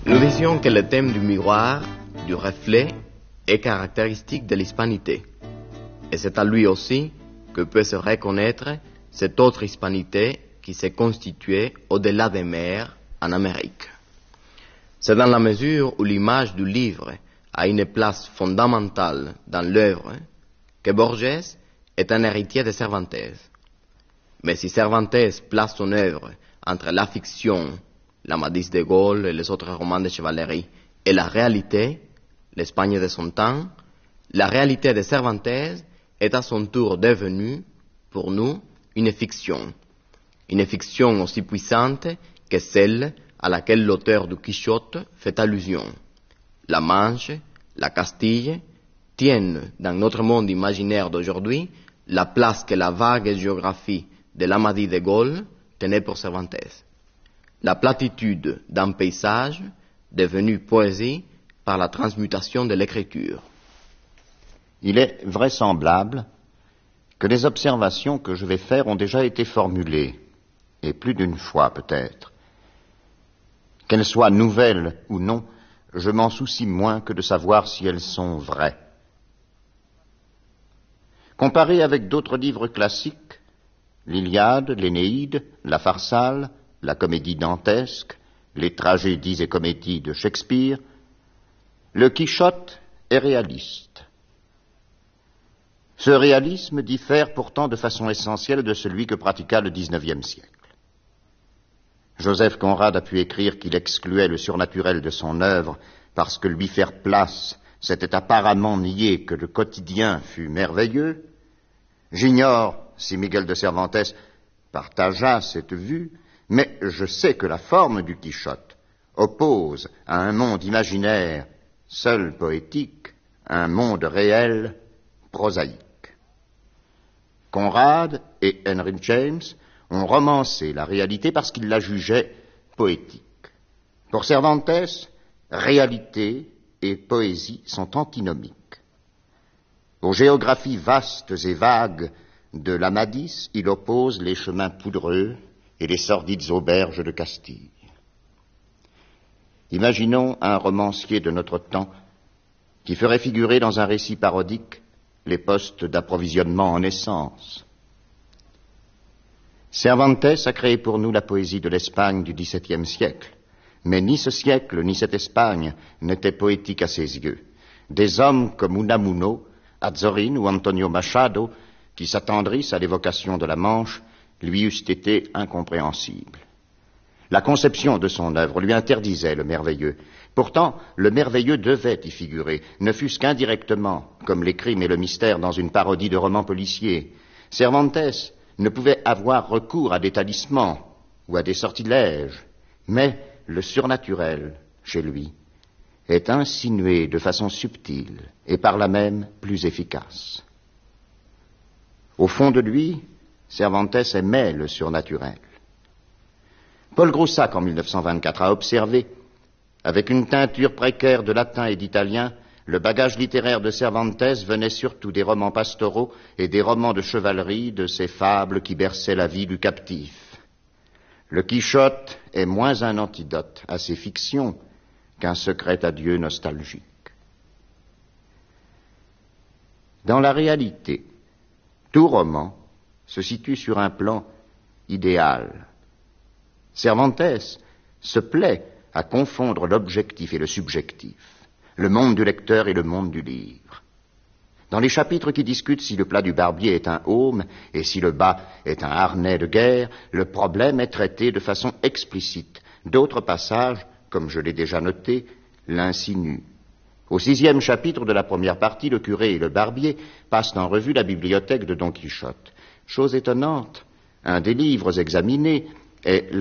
Nous disions que le thème du miroir, du reflet, est caractéristique de l'hispanité. Et c'est à lui aussi que peut se reconnaître cette autre hispanité qui s'est constituée au-delà des mers en Amérique. C'est dans la mesure où l'image du livre a une place fondamentale dans l'œuvre que Borges est un héritier de Cervantes. Mais si Cervantes place son œuvre entre la fiction, l'Amadis de Gaulle et les autres romans de chevalerie, et la réalité, l'Espagne de son temps, la réalité de Cervantes est à son tour devenue, pour nous, une fiction aussi puissante que celle à laquelle l'auteur du Quichotte fait allusion. La Manche, la Castille tiennent dans notre monde imaginaire d'aujourd'hui la place que la vague géographie de l'Amadis de Gaulle tenait pour Cervantes. La platitude d'un paysage devenu poésie par la transmutation de l'écriture. Il est vraisemblable que les observations que je vais faire ont déjà été formulées, et plus d'une fois peut-être. Qu'elles soient nouvelles ou non, je m'en soucie moins que de savoir si elles sont vraies. Comparées avec d'autres livres classiques, l'Iliade, l'Énéide, la Pharsale, la comédie dantesque, les tragédies et comédies de Shakespeare, le Quichotte est réaliste. Ce réalisme diffère pourtant de façon essentielle de celui que pratiqua le XIXe siècle. Joseph Conrad a pu écrire qu'il excluait le surnaturel de son œuvre parce que lui faire place, c'était apparemment nier que le quotidien fût merveilleux. J'ignore si Miguel de Cervantes partagea cette vue, mais je sais que la forme du Quichotte oppose à un monde imaginaire, seul poétique, un monde réel, prosaïque. Conrad et Henry James ont romancé la réalité parce qu'ils la jugeaient poétique. Pour Cervantes, réalité et poésie sont antinomiques. Aux géographies vastes et vagues de l'Amadis, il oppose les chemins poudreux et les sordides auberges de Castille. Imaginons un romancier de notre temps qui ferait figurer dans un récit parodique les postes d'approvisionnement en essence. Cervantes a créé pour nous la poésie de l'Espagne du XVIIe siècle, mais ni ce siècle ni cette Espagne n'étaient poétiques à ses yeux. Des hommes comme Unamuno, Azorín ou Antonio Machado, qui s'attendrissent à l'évocation de la Manche, lui eussent été incompréhensibles. La conception de son œuvre lui interdisait le merveilleux. Pourtant, le merveilleux devait y figurer, ne fût-ce qu'indirectement, comme les crimes et le mystère dans une parodie de roman policier. Cervantes ne pouvait avoir recours à des talismans ou à des sortilèges, mais le surnaturel, chez lui, est insinué de façon subtile et par là même plus efficace. Au fond de lui, Cervantes aimait le surnaturel. Paul Groussac, en 1924, a observé, avec une teinture précaire de latin et d'italien, le bagage littéraire de Cervantes venait surtout des romans pastoraux et des romans de chevalerie, de ces fables qui berçaient la vie du captif. Le Quichotte est moins un antidote à ces fictions qu'un secret adieu nostalgique. Dans la réalité, tout roman se situe sur un plan idéal. Cervantes se plaît à confondre l'objectif et le subjectif, le monde du lecteur et le monde du livre. Dans les chapitres qui discutent si le plat du barbier est un aume et si le bas est un harnais de guerre, le problème est traité de façon explicite. D'autres passages, comme je l'ai déjà noté, l'insinuent. Au 6e chapitre de la première partie, le curé et le barbier passent en revue la bibliothèque de Don Quichotte. Chose étonnante, un des livres examinés est